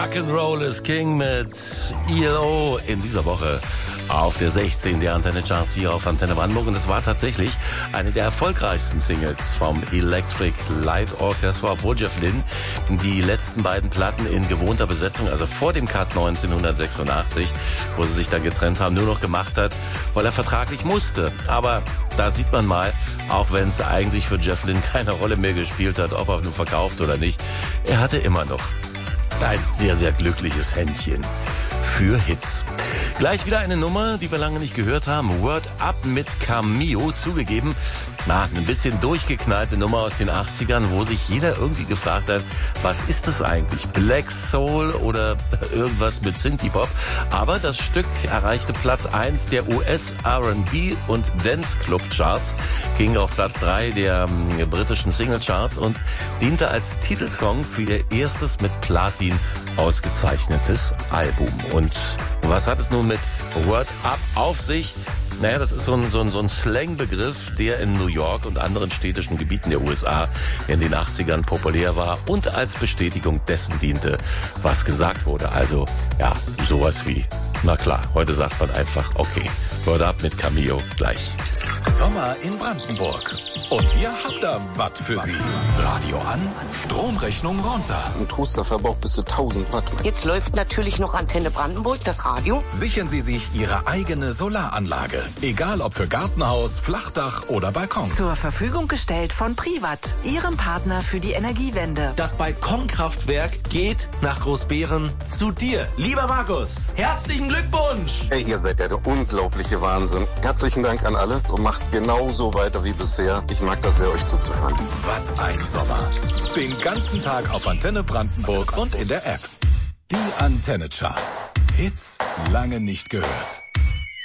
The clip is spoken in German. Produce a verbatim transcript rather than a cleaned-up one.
Rock'n'Roll is King mit E L O in dieser Woche auf der sechzehn der Antenne Charts hier auf Antenne Brandenburg. Und es war tatsächlich eine der erfolgreichsten Singles vom Electric Light Orchestra, obwohl Jeff Lynne die letzten beiden Platten in gewohnter Besetzung, also vor dem Cut neunzehnhundertsechsundachtzig, wo sie sich dann getrennt haben, nur noch gemacht hat, weil er vertraglich musste. Aber da sieht man mal, auch wenn es eigentlich für Jeff Lynne keine Rolle mehr gespielt hat, ob er nun verkauft oder nicht, er hatte immer noch ein sehr, sehr glückliches Händchen für Hits. Gleich wieder eine Nummer, die wir lange nicht gehört haben. Word Up mit Cameo, zugegeben. Na, ein bisschen durchgeknallte Nummer aus den achtzigern, wo sich jeder irgendwie gefragt hat, was ist das eigentlich? Black Soul oder irgendwas mit Synthie-Pop? Aber das Stück erreichte Platz eins der U S R and B und Dance Club Charts, ging auf Platz drei der ähm, britischen Single Charts und diente als Titelsong für ihr erstes mit Platin ausgezeichnetes Album. Und was hat es nun mit Word Up auf sich? Naja, das ist so ein, so ein, so ein Slangbegriff, der in New York und anderen städtischen Gebieten der U S A in den achtzigern populär war und als Bestätigung dessen diente, was gesagt wurde. Also, ja, sowas wie, na klar, heute sagt man einfach, okay, Word Up mit Cameo gleich. Sommer in Brandenburg. Und wir haben da was für Sie. Radio an, Stromrechnung runter. Ein Toaster verbraucht bis zu tausend Watt. Jetzt läuft natürlich noch Antenne Brandenburg, das Radio. Sichern Sie sich Ihre eigene Solaranlage. Egal ob für Gartenhaus, Flachdach oder Balkon. Zur Verfügung gestellt von Privat, Ihrem Partner für die Energiewende. Das Balkonkraftwerk geht nach Großbeeren zu dir. Lieber Markus, herzlichen Glückwunsch! Hey, ihr seid ja der unglaubliche Wahnsinn. Herzlichen Dank an alle und macht genauso weiter wie bisher. Ich mag das sehr, euch zuzuhören. Was ein Sommer. Den ganzen Tag auf Antenne Brandenburg und in der App. Die Antenne Charts. Hits lange nicht gehört.